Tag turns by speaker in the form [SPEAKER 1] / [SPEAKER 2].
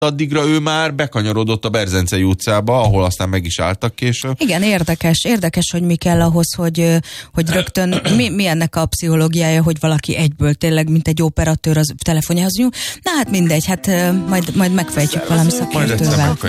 [SPEAKER 1] addigra ő már bekanyarodott a Berzencei utcába, ahol aztán meg is álltak később.
[SPEAKER 2] Igen, érdekes, hogy mi kell ahhoz, hogy rögtön, mi ennek a pszichológiája, hogy valaki egyből tényleg, mint egy operatőr az telefonjához nyúl. Na hát mindegy, hát majd megfejtjük valami szakértővel.